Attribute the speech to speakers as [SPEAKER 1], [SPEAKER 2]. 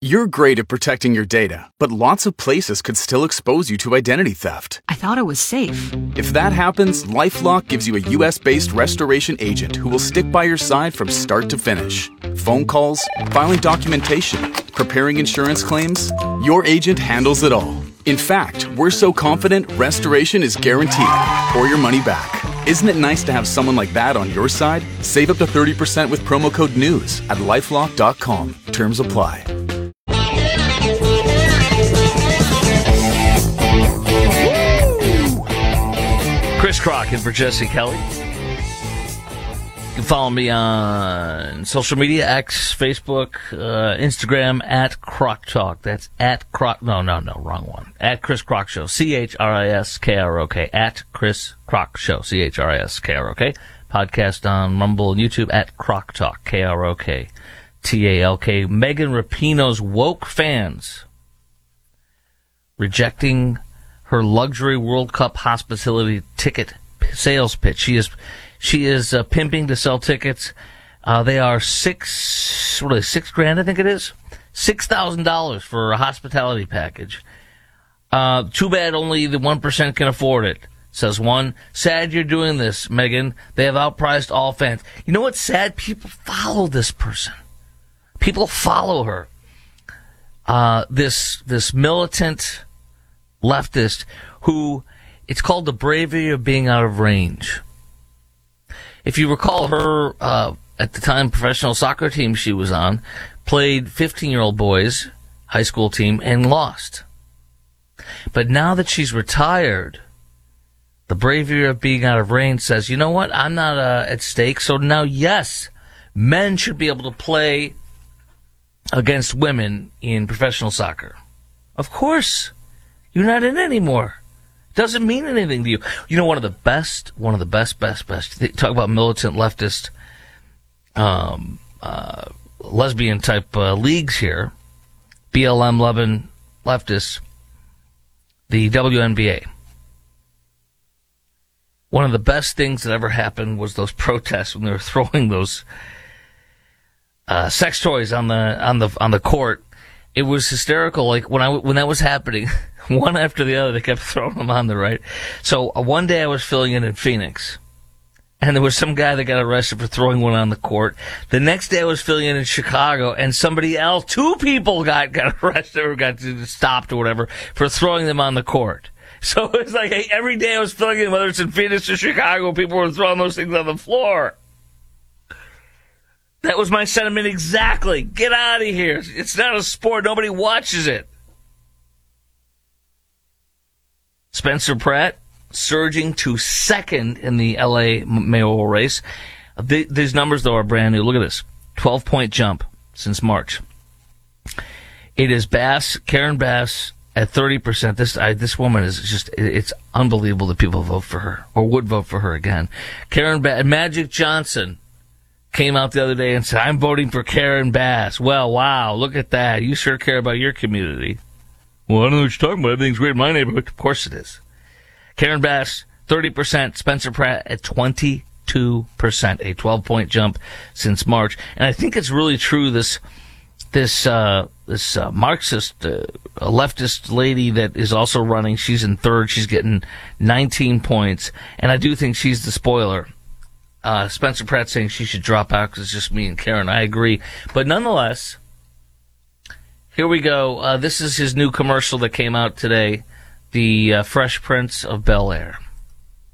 [SPEAKER 1] You're great at protecting your data, but lots of places could still expose you to identity theft.
[SPEAKER 2] I thought it was safe.
[SPEAKER 1] If that happens, LifeLock gives you a US-based restoration agent who will stick by your side from start to finish. Phone calls, filing documentation, preparing insurance claims, your agent handles it all. In fact, we're so confident restoration is guaranteed or your money back. Isn't it nice to have someone like that on your side? Save up to 30% with promo code NEWS at LifeLock.com. Terms apply.
[SPEAKER 3] Chris Crockett for Jesse Kelly. You can follow me on social media, X, Facebook, Instagram, at Croc Talk. That's at Croc... No, wrong one. At Chris Crock Show. CHRISKROK. At Chris Crock Show. CHRISKROK. Podcast on Rumble and YouTube at Croc Talk. KROK. Megan Rapinoe's woke fans rejecting her luxury World Cup hospitality ticket sales pitch. She is pimping to sell tickets. They are $6,000, I think it is? $6,000 for a hospitality package. Too bad only the 1% can afford it, says one. Sad you're doing this, Megan. They have outpriced all fans. You know what's sad? People follow this person. People follow her. This militant leftist who, it's called the bravery of being out of range. If you recall, her, at the time, professional soccer team she was on, played 15-year-old boys, high school team, and lost. But now that she's retired, the bravery of being out of range says, you know what, I'm not at stake, so now, yes, men should be able to play against women in professional soccer. Of course. You're not in anymore. Doesn't mean anything to you. You know, one of the best, talk about militant leftist, lesbian type leagues here, BLM leftists, the WNBA. One of the best things that ever happened was those protests when they were throwing those sex toys on the court. It was hysterical. Like when that was happening, one after the other, they kept throwing them on the right. So one day I was filling in Phoenix, and there was some guy that got arrested for throwing one on the court. The next day I was filling in Chicago, and somebody else, two people got arrested or got stopped or whatever for throwing them on the court. So it's like every day I was filling in, whether it's in Phoenix or Chicago, people were throwing those things on the floor. That was my sentiment exactly. Get out of here. It's not a sport. Nobody watches it. Spencer Pratt surging to second in the L.A. mayoral race. These numbers, though, are brand new. Look at this. 12-point jump since March. It is Karen Bass at 30%. This woman is just, it's unbelievable that people vote for her or would vote for her again. Magic Johnson came out the other day and said, I'm voting for Karen Bass. Well, wow, look at that. You sure care about your community. Well, I don't know what you're talking about. Everything's great in my neighborhood. Of course it is. Karen Bass, 30%. Spencer Pratt at 22%. A 12-point jump since March. And I think it's really true, this Marxist, leftist lady that is also running, she's in third. She's getting 19 points. And I do think she's the spoiler. Spencer Pratt saying she should drop out because it's just me and Karen. I agree. But nonetheless, here we go. This is his new commercial that came out today, the Fresh Prince of Bel-Air.